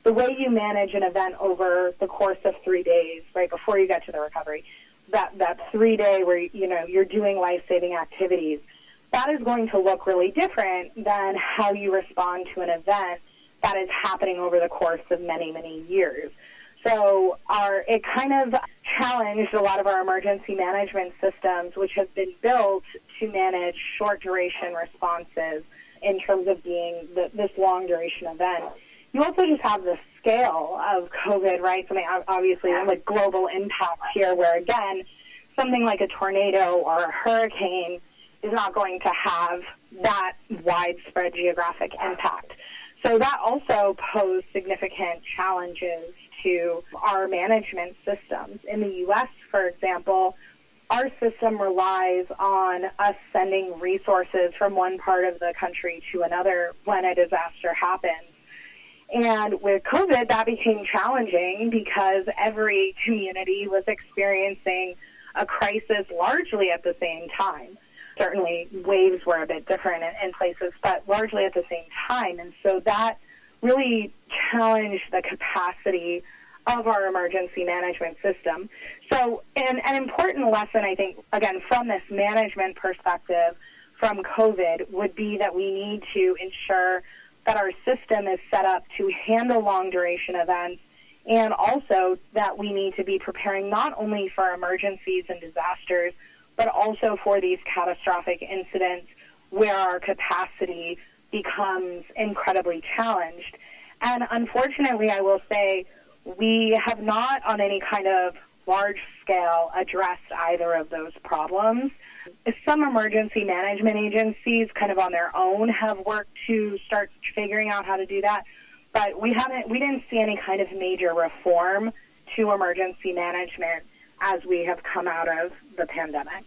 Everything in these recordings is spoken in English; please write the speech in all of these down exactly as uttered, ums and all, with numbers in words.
the way you manage an event over the course of three days, right, before you get to the recovery, that, that three day where, you know, you're doing life-saving activities, that is going to look really different than how you respond to an event that is happening over the course of many, many years. So our, it kind of challenged a lot of our emergency management systems, which have been built to manage short-duration responses in terms of being the, this long-duration event. You also just have the scale of COVID, right? I mean, obviously, like global impact here, where, again, something like a tornado or a hurricane is not going to have that widespread geographic impact. So that also posed significant challenges to our management systems. In the U S, for example, our system relies on us sending resources from one part of the country to another when a disaster happens. And with COVID, that became challenging because every community was experiencing a crisis largely at the same time. Certainly, waves were a bit different in, in places, but largely at the same time. And so that really challenged the capacity of our emergency management system. So an, an important lesson, I think, again, from this management perspective from COVID would be that we need to ensure that our system is set up to handle long-duration events, and also that we need to be preparing not only for emergencies and disasters, but also for these catastrophic incidents where our capacity becomes incredibly challenged. And unfortunately, I will say, we have not on any kind of large scale addressed either of those problems. Some emergency management agencies kind of on their own have worked to start figuring out how to do that, but we haven't, we didn't see any kind of major reform to emergency management as we have come out of the pandemic.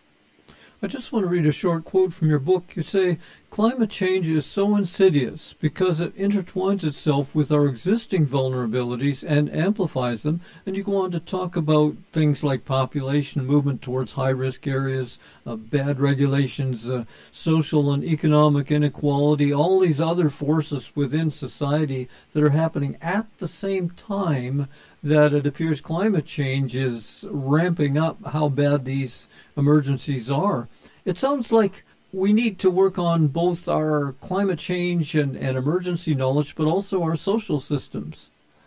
I just want to read a short quote from your book. You say, climate change is so insidious because it intertwines itself with our existing vulnerabilities and amplifies them. And you go on to talk about things like population movement towards high-risk areas, uh, bad regulations, uh, social and economic inequality, all these other forces within society that are happening at the same time that it appears climate change is ramping up how bad these emergencies are. It sounds like we need to work on both our climate change and, and emergency knowledge, but also our social systems.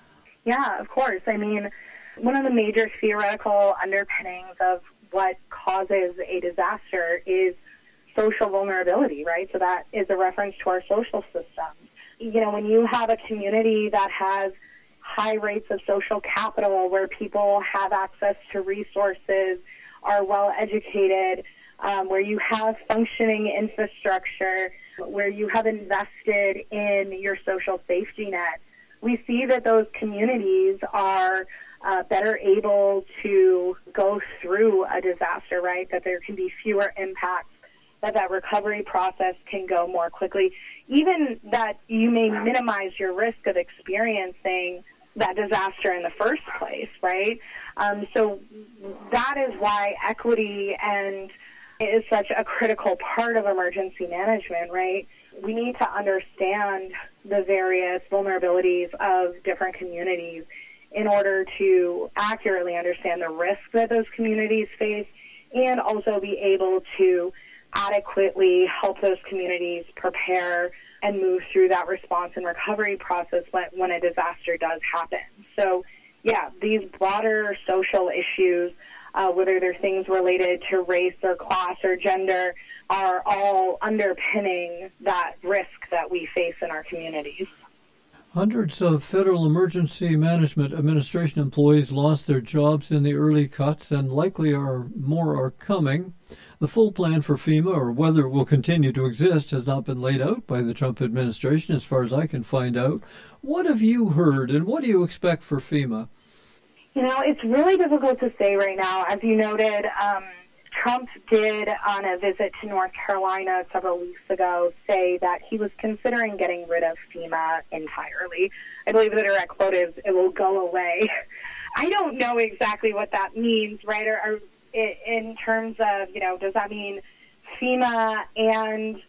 Yeah, of course. I mean, one of the major theoretical underpinnings of what causes a disaster is social vulnerability, right? So that is a reference to our social systems. You know, when you have a community that has high rates of social capital, where people have access to resources, are well educated, um, where you have functioning infrastructure, where you have invested in your social safety net, we see that those communities are uh, better able to go through a disaster, right? That there can be fewer impacts, that that recovery process can go more quickly, even that you may minimize your risk of experiencing that disaster in the first place, right? Um, so that is why equity and is such a critical part of emergency management, right? We need to understand the various vulnerabilities of different communities in order to accurately understand the risks that those communities face, and also be able to adequately help those communities prepare and move through that response and recovery process when, when a disaster does happen. So, yeah, these broader social issues, uh, whether they're things related to race or class or gender, are all underpinning that risk that we face in our communities. Hundreds of Federal Emergency Management Administration employees lost their jobs in the early cuts, and likely are more are coming. The full plan for FEMA, or whether it will continue to exist, has not been laid out by the Trump administration, as far as I can find out. What have you heard, and what do you expect for FEMA? You know, it's really difficult to say right now. As you noted, um, Trump did, on a visit to North Carolina several weeks ago, say that he was considering getting rid of FEMA entirely. I believe the direct quote is, "It will go away." I don't know exactly what that means, right? Or, or in terms of, you know, does that mean FEMA and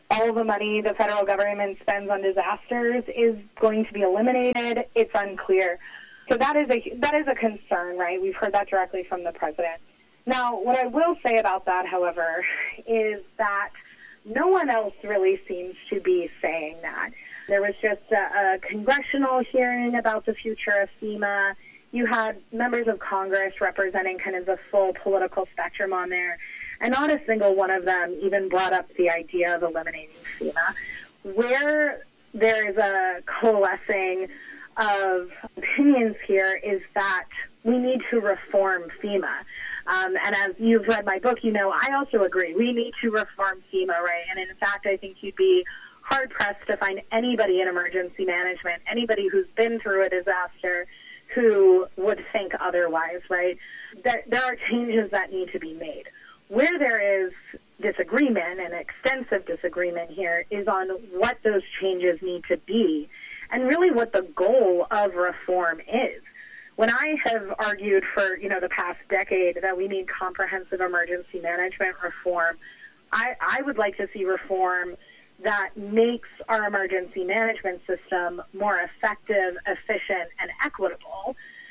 all the money the federal government spends on disasters is going to be eliminated. It's unclear. So that is a that is a concern, right? We've heard that directly from the president. Now, what I will say about that, however, is that no one else really seems to be saying that. There was just a, a congressional hearing about the future of FEMA. You had members of Congress representing kind of the full political spectrum on there, and not a single one of them even brought up the idea of eliminating FEMA. Where there is a coalescing of opinions here is that we need to reform FEMA. Um, and as you've read my book, you know, I also agree. We need to reform FEMA, right? And in fact, I think you'd be hard-pressed to find anybody in emergency management, anybody who's been through a disaster, who would think otherwise, right? There, there are changes that need to be made. Where there is disagreement, and extensive disagreement here, is on what those changes need to be and really what the goal of reform is. When I have argued for, you know, the past decade that we need comprehensive emergency management reform, I, I would like to see reform that makes our emergency management system more effective, efficient, and equitable.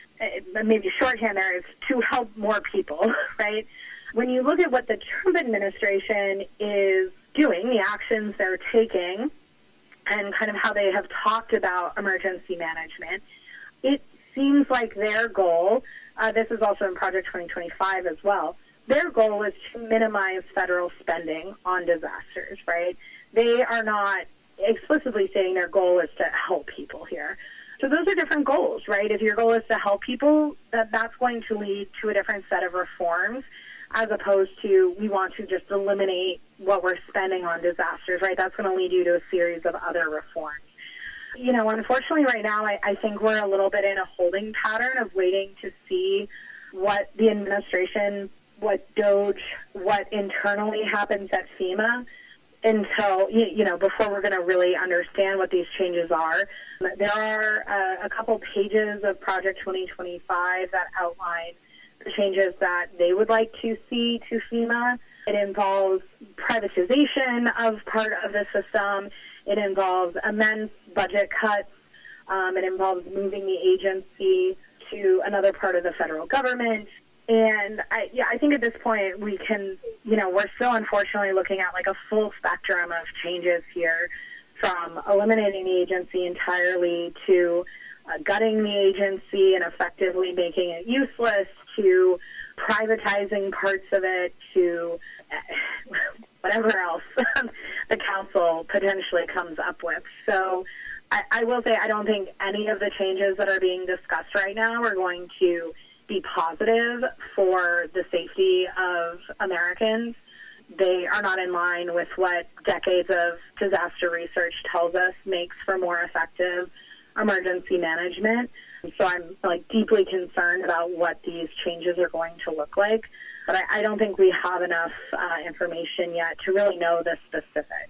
Maybe shorthand there is to help more people, right? When you look at what the Trump administration is doing, the actions they're taking, and kind of how they have talked about emergency management, it seems like their goal, uh, this is also in Project twenty twenty-five as well, their goal is to minimize federal spending on disasters, right? They are not explicitly saying their goal is to help people here. So those are different goals, right? If your goal is to help people, that that's going to lead to a different set of reforms, as opposed to we want to just eliminate what we're spending on disasters, right? That's going to lead you to a series of other reforms. You know, unfortunately right now, I, I think we're a little bit in a holding pattern of waiting to see what the administration, what DOGE, what internally happens at FEMA until, you, you know, before we're going to really understand what these changes are. There are uh, a couple pages of Project twenty twenty-five that outline the changes that they would like to see to FEMA. It involves privatization of part of the system. It involves immense budget cuts. Um, it involves moving the agency to another part of the federal government. And I, yeah, I think at this point we can, you know, we're still unfortunately looking at like a full spectrum of changes here, from eliminating the agency entirely to uh, gutting the agency and effectively making it useless, to privatizing parts of it, to uh, whatever else the council potentially comes up with. So I, I will say I don't think any of the changes that are being discussed right now are going to be positive for the safety of Americans. They are not in line with what decades of disaster research tells us makes for more effective emergency management. So I'm like deeply concerned about what these changes are going to look like. But I, I don't think we have enough uh, information yet to really know the specifics.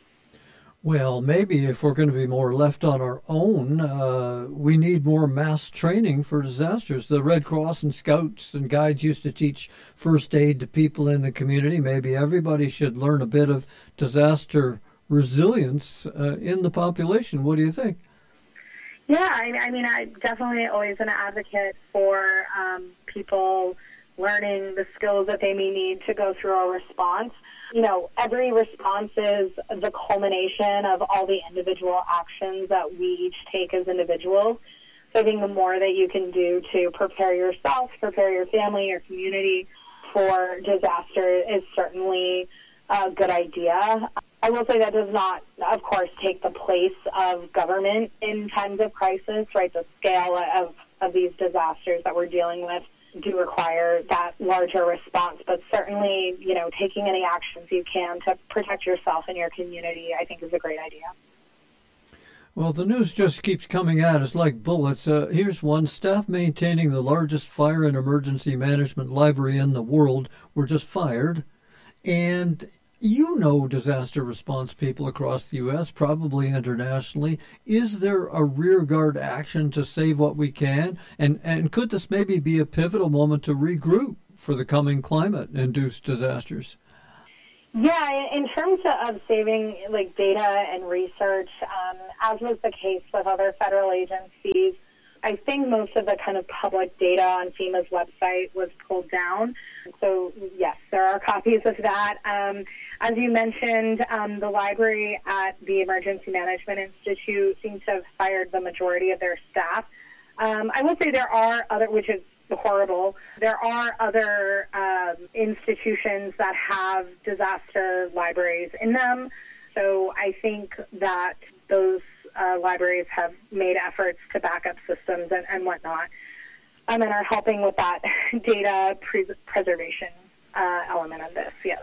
Well, maybe if we're going to be more left on our own, uh, we need more mass training for disasters. The Red Cross and Scouts and Guides used to teach first aid to people in the community. Maybe everybody should learn a bit of disaster resilience uh, in the population. What do you think? Yeah, I, I mean, I'm definitely always an advocate for um, people learning the skills that they may need to go through a response. You know, every response is the culmination of all the individual actions that we each take as individuals. So I think the more that you can do to prepare yourself, prepare your family, your community for disaster is certainly a good idea. I will say that does not, of course, take the place of government in times of crisis, right? The scale of, of these disasters that we're dealing with do require that larger response, but certainly, you know, taking any actions you can to protect yourself and your community, I think is a great idea. Well, the news just keeps coming at us like bullets. Uh, here's one. Staff maintaining the largest fire and emergency management library in the world were just fired. And you know disaster response people across the U S, probably internationally. Is there a rearguard action to save what we can? And and could this maybe be a pivotal moment to regroup for the coming climate-induced disasters? Yeah, in terms of saving like data and research, um, as was the case with other federal agencies, I think most of the kind of public data on FEMA's website was pulled down. So, yes, there are copies of that. Um, as you mentioned, um, the library at the Emergency Management Institute seems to have fired the majority of their staff. Um, I will say there are other, which is horrible, there are other um, institutions that have disaster libraries in them. So I think that those uh, libraries have made efforts to back up systems and, and whatnot, um, and are helping with that data pre- preservation uh, element of this, yes.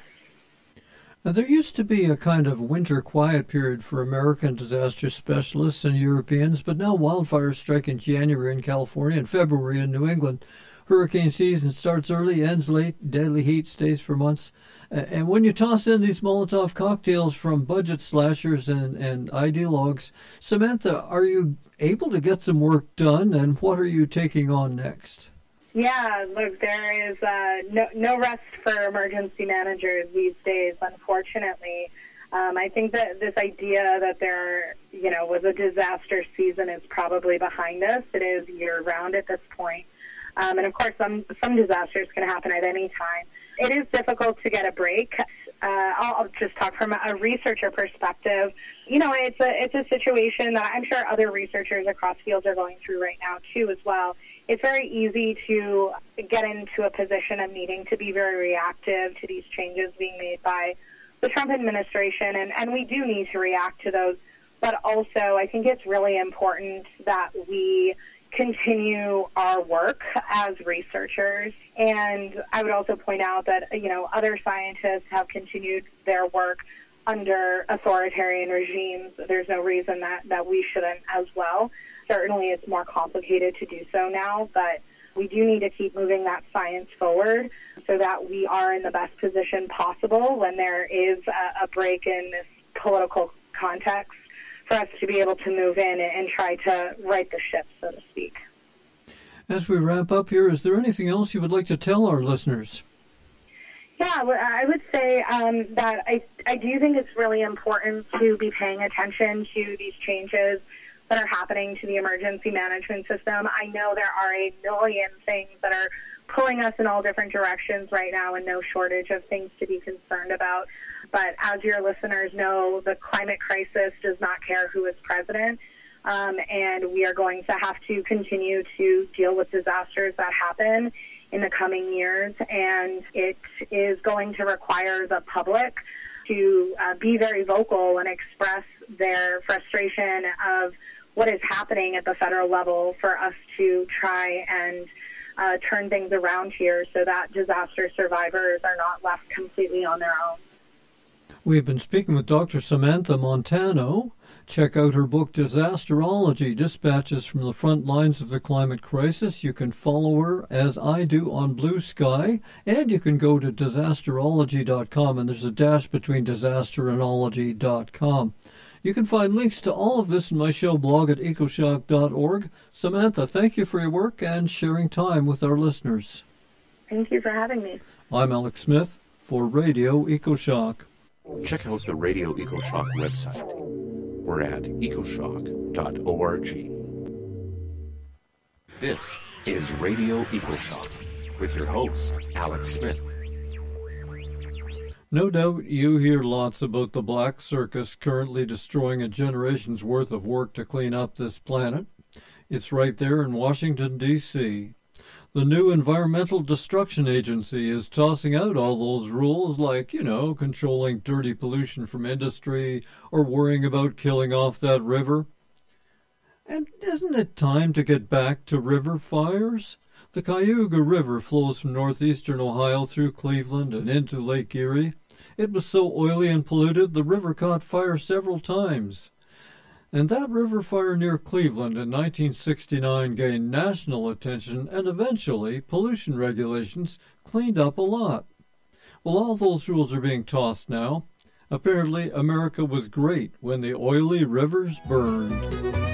Now, there used to be a kind of winter quiet period for American disaster specialists and Europeans, but now wildfires strike in January in California and February in New England. Hurricane season starts early, ends late, deadly heat stays for months. And when you toss in these Molotov cocktails from budget slashers and, and ideologues, Samantha, are you able to get some work done, and what are you taking on next? Yeah, look, there is uh, no, no rest for emergency managers these days, unfortunately. Um, I think that this idea that there, you know, was a disaster season is probably behind us. It is year-round at this point. Um, and, of course, some, some disasters can happen at any time. It is difficult to get a break. Uh, I'll, I'll just talk from a researcher perspective. You know, it's a, it's a situation that I'm sure other researchers across fields are going through right now, too, as well. It's very easy to get into a position of needing to be very reactive to these changes being made by the Trump administration, and, and we do need to react to those. But also, I think it's really important that we continue our work as researchers. And I would also point out that, you know, other scientists have continued their work under authoritarian regimes. There's no reason that, that we shouldn't as well. Certainly it's more complicated to do so now, but we do need to keep moving that science forward so that we are in the best position possible when there is a, a break in this political context for us to be able to move in and, and try to right the ship, so to speak. As we wrap up here, is there anything else you would like to tell our listeners? Yeah, I would say um, that I, I do think it's really important to be paying attention to these changes that are happening to the emergency management system. I know there are a million things that are pulling us in all different directions right now, and no shortage of things to be concerned about. But as your listeners know, the climate crisis does not care who is president, um, and we are going to have to continue to deal with disasters that happen in the coming years, and it is going to require the public to uh, be very vocal and express their frustration of what is happening at the federal level for us to try and uh, turn things around here so that disaster survivors are not left completely on their own. We've been speaking with Doctor Samantha Montano. Check out her book, Disasterology, Dispatches from the Front Lines of the Climate Crisis. You can follow her, as I do, on Blue Sky, and you can go to disasterology dot com, and there's a dash between disasterology dot com. You can find links to all of this in my show blog at ecoshock dot org. Samantha, thank you for your work and sharing time with our listeners. Thank you for having me. I'm Alex Smith for Radio EcoShock. Check out the Radio EcoShock website. We're at ecoshock dot org. This is Radio EcoShock with your host, Alex Smith. No doubt you hear lots about the Black Circus currently destroying a generation's worth of work to clean up this planet. It's right there in Washington, D C The new Environmental Destruction Agency is tossing out all those rules like, you know, controlling dirty pollution from industry or worrying about killing off that river. And isn't it time to get back to river fires? The Cayuga River flows from northeastern Ohio through Cleveland and into Lake Erie. It was so oily and polluted, the river caught fire several times. And that river fire near Cleveland in nineteen sixty-nine gained national attention, and eventually pollution regulations cleaned up a lot. Well, all those rules are being tossed now. Apparently, America was great when the oily rivers burned.